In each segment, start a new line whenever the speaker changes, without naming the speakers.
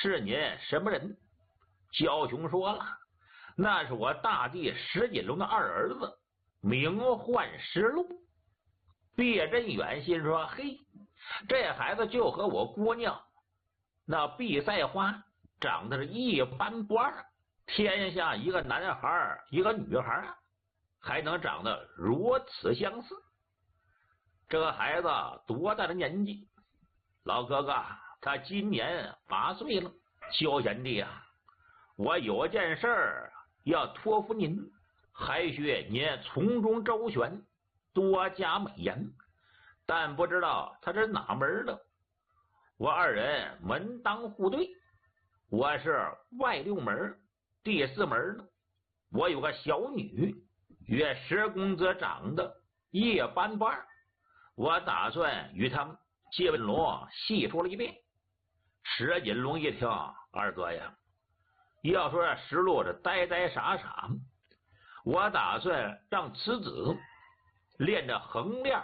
是您什么人？焦雄说了，那是我大弟石锦龙的二儿子，名唤石禄。毕振远心说，嘿，这孩子就和我姑娘那毕赛花长得是一般不二，天下一个男孩一个女孩，还能长得如此相似。这个孩子多大的年纪？老哥哥，他今年8岁了。焦贤弟啊，我有件事儿要托付您，还需您从中周旋，多加美言。但不知道他是哪门的，我二人门当户对，我是外六门，第4门的。我有个小女，与石公子长得一般不二，我打算与他接吻罗细说了一遍。石锦龙一听，二哥呀，要说石路是呆呆傻傻，我打算让此子练着横练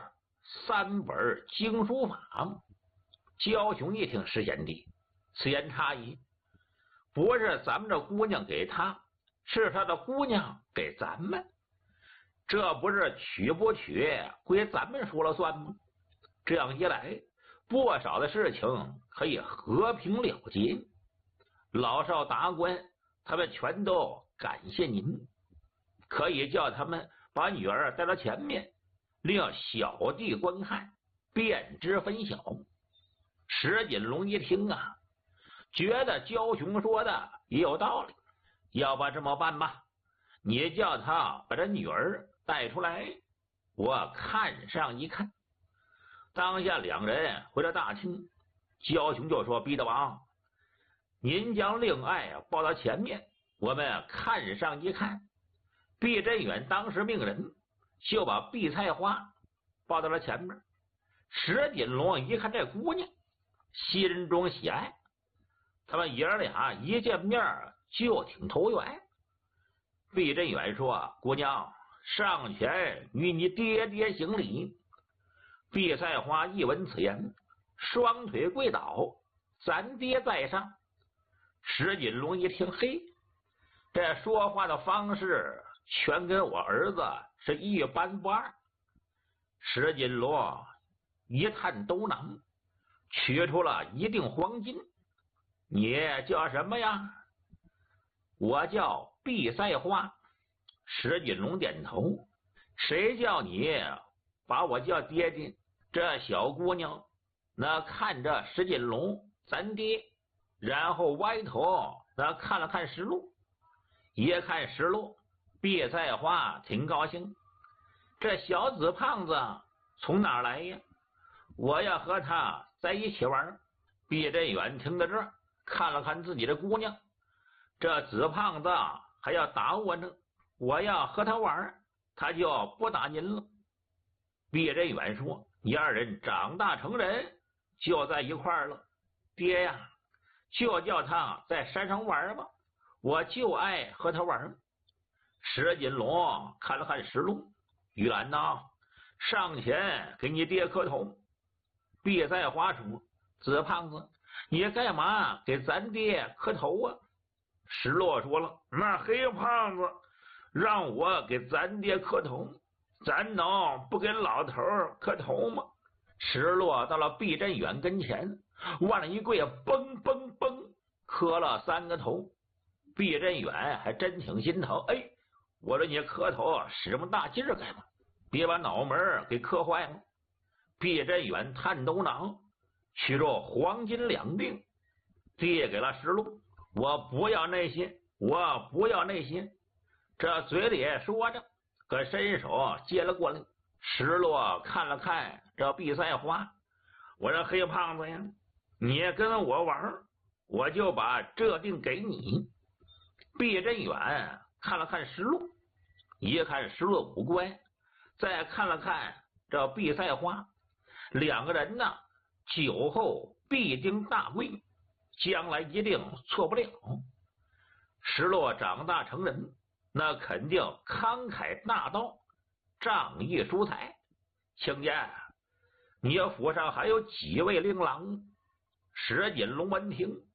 3本经书法。焦雄一听，石贤弟，此言差矣，不是咱们这姑娘给他，是他的姑娘给咱们，这不是娶不娶归咱们说了算吗？这样一来，不少的事情可以和平了结。老少达官他们全都感谢您，可以叫他们把女儿带到前面，令小弟观看，便知分晓。石锦龙一听啊，觉得焦雄说的也有道理，要不这么办吧，你叫他把这女儿带出来，我看上一看。当下两人回到大厅，焦雄就说，毕大王，您将令爱报到前面，我们看上一看。毕振远当时命人就把毕菜花抱到了前面。石锦龙一看这姑娘，心中喜爱，他们爷儿俩一见面就挺投缘。毕振远说，姑娘，上前与你爹爹行礼。毕菜花一闻此言，双腿跪倒，咱爹在上。石锦龙一听，嘿，这说话的方式全跟我儿子是一般不二。石锦龙一探兜囊，取出了一锭黄金。你叫什么呀？我叫毕赛花。石锦龙点头。谁叫你把我叫爹爹？这小姑娘那看着石锦龙咱爹，然后歪头那看了看石路，一看石路，毕赛花挺高兴，这小子胖子从哪儿来呀？我要和他在一起玩。毕振远听到这儿，看了看自己的姑娘，这子胖子还要打我呢，我要和他玩，他就不打您了。毕振远说，你二人长大成人，就在一块儿了。爹呀，就叫他在山上玩吧，我就爱和他玩。石锦龙看了看石路，玉兰呐，上前给你爹磕头。毕赛花说，子胖子，你干嘛给咱爹磕头啊？石洛说了，那黑胖子让我给咱爹磕头，咱能不给老头磕头吗？石洛到了毕振远跟前，往了一跪，嘣嘣嘣磕了3个头。毕振远还真挺心疼，哎，我说你磕头使这么大劲儿干嘛？别把脑门给磕坏了。毕振远探兜囊，取出黄金2锭，递给了石路。我不要那些，我不要那些。这嘴里说着，可伸手接了过来。石路看了看这毕赛花，我说黑胖子呀，你跟我玩，我就把这锭给你。毕振远看了看石路，一看石路五官，再看了看这毕赛花，两个人呢，酒后必定大贵，将来一定错不了。石路长大成人，那肯定慷慨大道，仗义疏财。卿家，你府上还有几位令郎？石锦龙闻听，